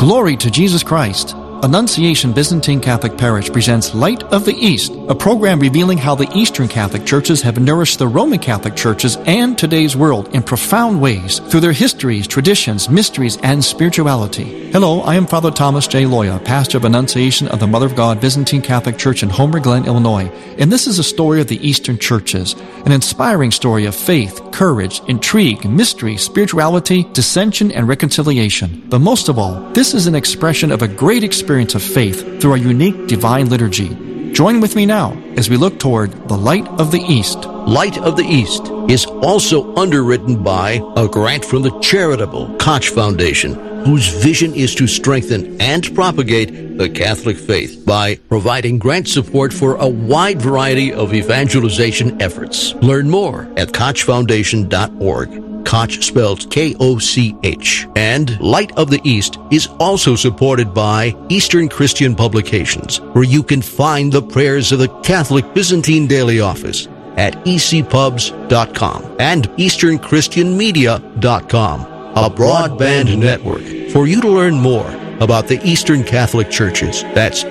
Glory to Jesus Christ. Annunciation Byzantine Catholic Parish presents Light of the East, a program revealing how the Eastern Catholic Churches have nourished the Roman Catholic Churches and today's world in profound ways through their histories, traditions, mysteries, and spirituality. Hello, I am Father Thomas J. Loya, pastor of Annunciation of the Mother of God Byzantine Catholic Church in Homer Glen, Illinois, and this is a story of the Eastern Churches, an inspiring story of faith, courage, intrigue, mystery, spirituality, dissension, and reconciliation. But most of all, this is an expression of a great experience of faith through our unique divine liturgy. Join with me now as we look toward the Light of the East. Light of the East is also underwritten by a grant from the charitable Koch Foundation, whose vision is to strengthen and propagate the Catholic faith by providing grant support for a wide variety of evangelization efforts. Learn more at kochfoundation.org. Koch spelled K-O-C-H. And Light of the East is also supported by Eastern Christian Publications, where you can find the prayers of the Catholic Byzantine Daily Office at ecpubs.com and easternchristianmedia.com, a broadband network for you to learn more about the Eastern Catholic Churches. That's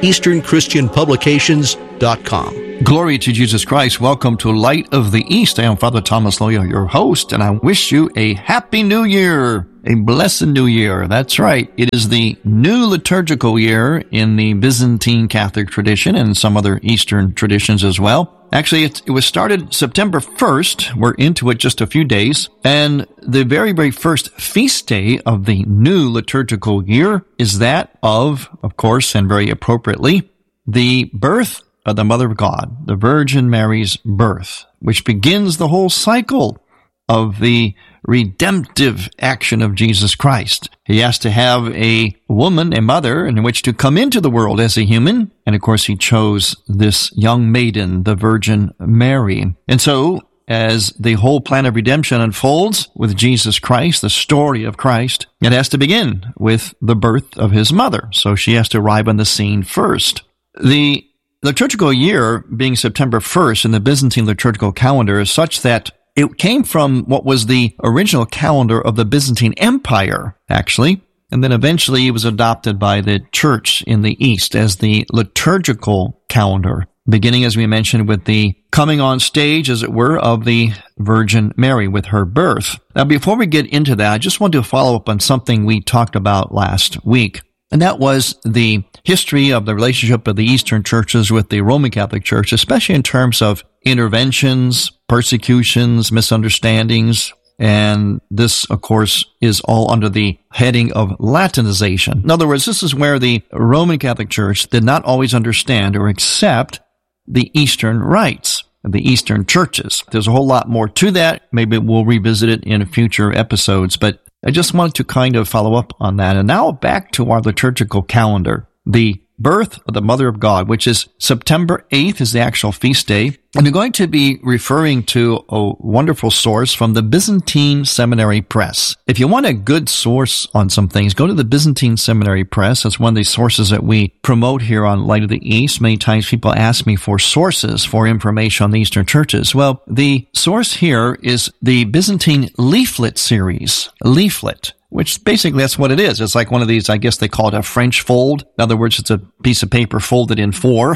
easternchristianpublications.com. Glory to Jesus Christ. Welcome to Light of the East. I am Father Thomas Loya, your host, and I wish you a happy new year, a blessed new year. That's right. It is the new liturgical year in the Byzantine Catholic tradition and some other Eastern traditions as well. Actually, it was started September 1st. We're into it just a few days. And the very, very first feast day of the new liturgical year is that of course, and very appropriately, the birth of the Mother of God, the Virgin Mary's birth, which begins the whole cycle of the redemptive action of Jesus Christ. He has to have a woman, a mother, in which to come into the world as a human. And of course, he chose this young maiden, the Virgin Mary. And so, as the whole plan of redemption unfolds with Jesus Christ, the story of Christ, it has to begin with the birth of his mother. So she has to arrive on the scene first. The liturgical year, being September 1st in the Byzantine liturgical calendar, is such that it came from what was the original calendar of the Byzantine Empire, actually, and then eventually it was adopted by the Church in the East as the liturgical calendar, beginning, as we mentioned, with the coming on stage, as it were, of the Virgin Mary with her birth. Now, before we get into that, I just want to follow up on something we talked about last week. And that was the history of the relationship of the Eastern churches with the Roman Catholic Church, especially in terms of interventions, persecutions, misunderstandings. And this, of course, is all under the heading of Latinization. In other words, this is where the Roman Catholic Church did not always understand or accept the Eastern rites of the Eastern churches. There's a whole lot more to that. Maybe we'll revisit it in future episodes, but I just wanted to kind of follow up on that. And now back to our liturgical calendar. The birth of the Mother of God, which is September 8th is the actual feast day. And we're going to be referring to a wonderful source from the Byzantine Seminary Press. If you want a good source on some things, go to the Byzantine Seminary Press. That's one of the sources that we promote here on Light of the East. Many times people ask me for sources for information on the Eastern churches. Well, the source here is the Byzantine Leaflet series. Leaflet, which basically that's what it is. It's like one of these, I guess they call it a French fold. In other words, it's a piece of paper folded in four,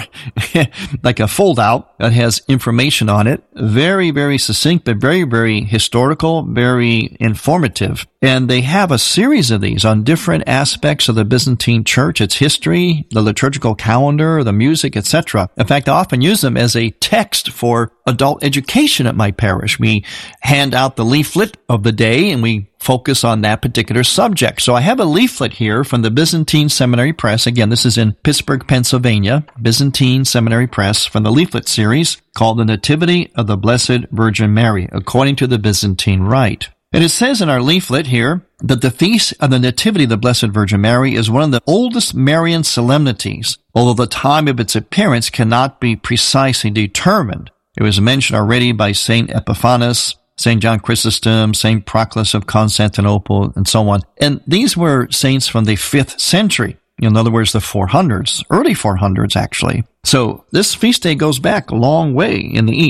like a fold out that has information on it. Very, very succinct, but very, very historical, very informative. And they have a series of these on different aspects of the Byzantine Church, its history, the liturgical calendar, the music, etc. In fact, I often use them as a text for adult education at my parish. We hand out the leaflet of the day and we focus on that particular subject. So I have a leaflet here from the Byzantine Seminary Press. Again, this is in Pittsburgh, Pennsylvania, Byzantine Seminary Press, from the leaflet series called The Nativity of the Blessed Virgin Mary, according to the Byzantine Rite. And it says in our leaflet here that the Feast of the Nativity of the Blessed Virgin Mary is one of the oldest Marian solemnities, although the time of its appearance cannot be precisely determined. It was mentioned already by St. Epiphanes, St. John Chrysostom, St. Proclus of Constantinople, and so on. And these were saints from the 5th century. In other words, the 400s, early 400s actually. So this feast day goes back a long way in the East.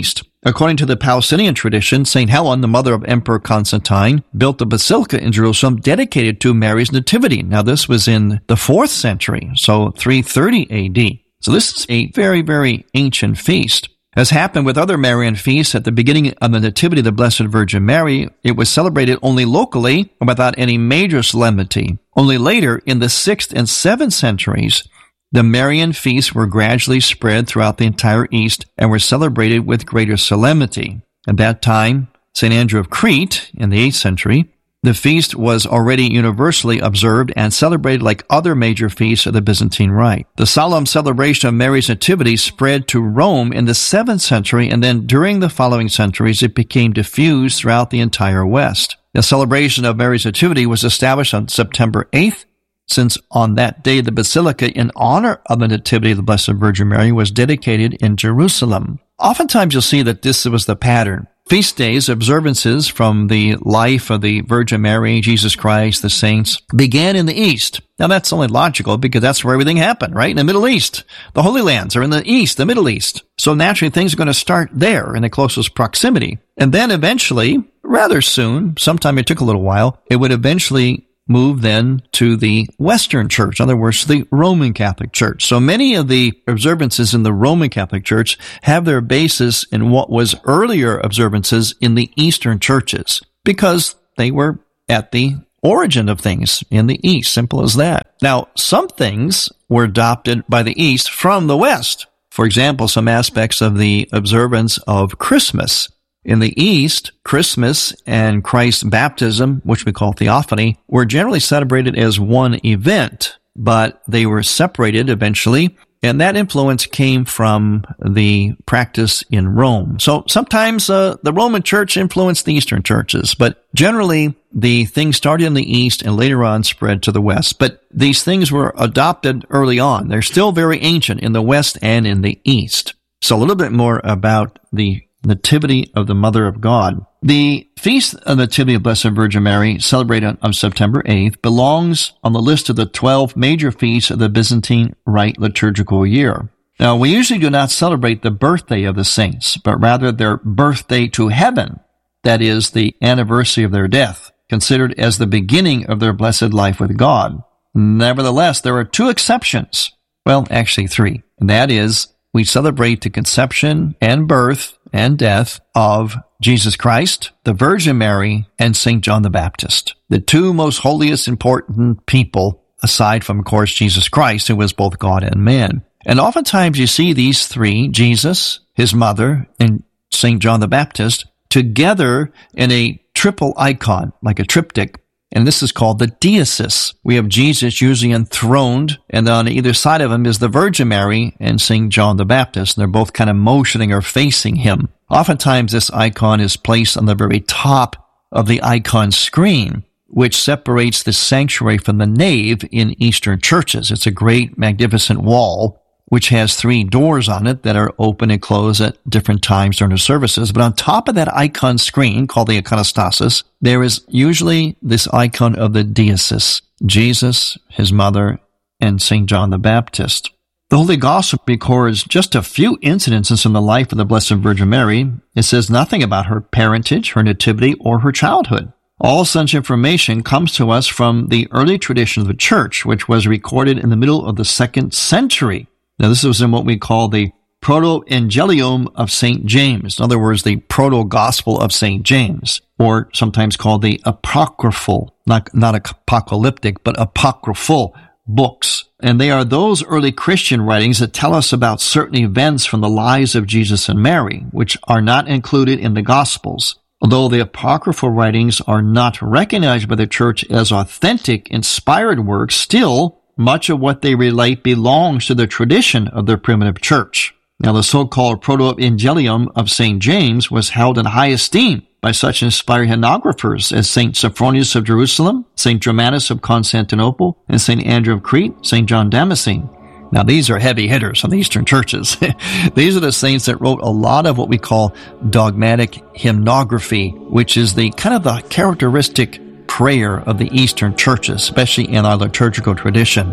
According to the Palestinian tradition, St. Helen, the mother of Emperor Constantine, built a basilica in Jerusalem dedicated to Mary's nativity. Now, this was in the 4th century, so 330 AD. So this is a very, very ancient feast. As happened with other Marian feasts, at the beginning of the Nativity of the Blessed Virgin Mary, it was celebrated only locally and without any major solemnity. Only later, in the 6th and 7th centuries, the Marian feasts were gradually spread throughout the entire East and were celebrated with greater solemnity. At that time, St. Andrew of Crete, in the 8th century, the feast was already universally observed and celebrated like other major feasts of the Byzantine Rite. The solemn celebration of Mary's Nativity spread to Rome in the 7th century, and then during the following centuries, it became diffused throughout the entire West. The celebration of Mary's Nativity was established on September 8th, since on that day the basilica in honor of the Nativity of the Blessed Virgin Mary was dedicated in Jerusalem. Oftentimes you'll see that this was the pattern. Feast days, observances from the life of the Virgin Mary, Jesus Christ, the saints, began in the East. Now that's only logical because that's where everything happened, right? In the Middle East. The Holy Lands are in the East, the Middle East. So naturally things are going to start there in the closest proximity. And then eventually, rather soon, sometime it took a little while, it would eventually move then to the Western Church, in other words, the Roman Catholic Church. So many of the observances in the Roman Catholic Church have their basis in what was earlier observances in the Eastern churches, because they were at the origin of things in the East, simple as that. Now, some things were adopted by the East from the West. For example, some aspects of the observance of Christmas. In the East, Christmas and Christ's baptism, which we call theophany, were generally celebrated as one event, but they were separated eventually, and that influence came from the practice in Rome. So sometimes the Roman Church influenced the Eastern churches, but generally the things started in the East and later on spread to the West. But these things were adopted early on. They're still very ancient in the West and in the East. So a little bit more about the Nativity of the Mother of God. The Feast of the Nativity of Blessed Virgin Mary, celebrated on September 8th, belongs on the list of the 12 major feasts of the Byzantine Rite liturgical year. Now, we usually do not celebrate the birthday of the saints, but rather their birthday to heaven, that is, the anniversary of their death, considered as the beginning of their blessed life with God. Nevertheless, there are 2 exceptions. Well, actually 3, and that is, we celebrate the conception and birth and death of Jesus Christ, the Virgin Mary, and St. John the Baptist, the 2 most holiest, important people, aside from, of course, Jesus Christ, who was both God and man. And oftentimes you see these 3, Jesus, his mother, and St. John the Baptist, together in a triple icon, like a triptych. And this is called the deesis. We have Jesus usually enthroned, and on either side of him is the Virgin Mary and St. John the Baptist. And they're both kind of motioning or facing him. Oftentimes this icon is placed on the very top of the icon screen, which separates the sanctuary from the nave in Eastern churches. It's a great, magnificent wall, which has 3 doors on it that are open and closed at different times during the services. But on top of that icon screen, called the iconostasis, there is usually this icon of the deesis, Jesus, his mother, and St. John the Baptist. The Holy Gospel records just a few incidences in the life of the Blessed Virgin Mary. It says nothing about her parentage, her nativity, or her childhood. All such information comes to us from the early tradition of the Church, which was recorded in the middle of the 2nd century. Now, this was in what we call the Proto-Evangelium of St. James. In other words, the Proto-Gospel of St. James, or sometimes called the apocryphal, not apocalyptic, but apocryphal books. And they are those early Christian writings that tell us about certain events from the lives of Jesus and Mary, which are not included in the Gospels. Although the apocryphal writings are not recognized by the Church as authentic, inspired works, still, much of what they relate belongs to the tradition of the primitive church. Now, the so-called Proto-Evangelium of St. James was held in high esteem by such inspired henographers as St. Sophronius of Jerusalem, St. Germanus of Constantinople, and St. Andrew of Crete, St. John Damascene. Now, these are heavy hitters in the Eastern churches. These are the saints that wrote a lot of what we call dogmatic hymnography, which is the kind of the characteristic prayer of the Eastern churches, especially in our liturgical tradition.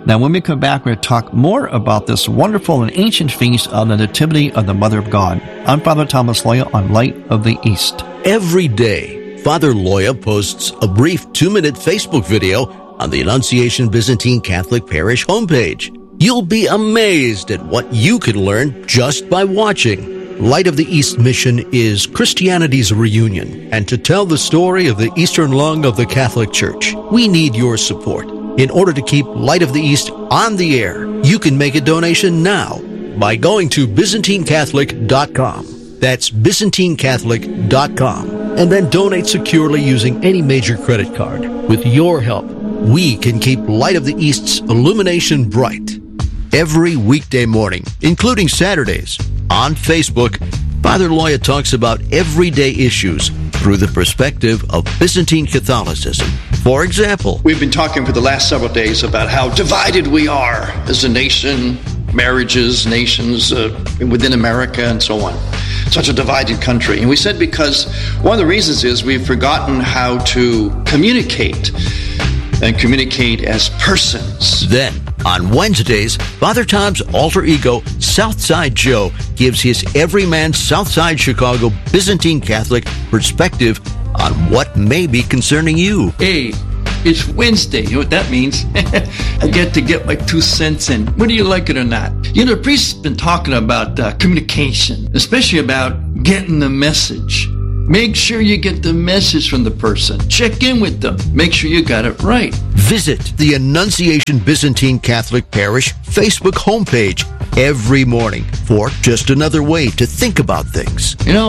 Now, when we come back, we're going to talk more about this wonderful and ancient feast of the Nativity of the Mother of God. I'm Father Thomas Loya on Light of the East. Every day, Father Loya posts a brief 2-minute Facebook video on the Annunciation Byzantine Catholic Parish homepage. You'll be amazed at what you can learn just by watching. Light of the East mission is Christianity's reunion, and to tell the story of the Eastern lung of the Catholic Church, we need your support. In order to keep Light of the East on the air, you can make a donation now by going to ByzantineCatholic.com. That's ByzantineCatholic.com. And then donate securely using any major credit card. With your help, we can keep Light of the East's illumination bright. Every weekday morning, including Saturdays, on Facebook, Father Loya talks about everyday issues through the perspective of Byzantine Catholicism. For example, we've been talking for the last several days about how divided we are as a nation, marriages, nations within America, and so on. Such a divided country. And we said because one of the reasons is we've forgotten how to communicate and communicate as persons. Then, on Wednesdays, Father Tom's alter ego, Southside Joe, gives his everyman Southside Chicago Byzantine Catholic perspective on what may be concerning you. Hey, it's Wednesday. You know what that means? I get to get my 2 cents in, whether you like it or not. You know, the priest's been talking about communication, especially about getting the message. Make sure you get the message from the person. Check in with them. Make sure you got it right. Visit the Annunciation Byzantine Catholic Parish Facebook homepage every morning for just another way to think about things. You know,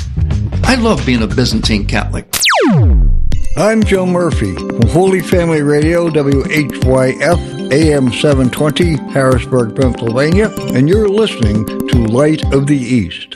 I love being a Byzantine Catholic. I'm Joe Murphy from Holy Family Radio, WHYF, AM 720, Harrisburg, Pennsylvania, and you're listening to Light of the East.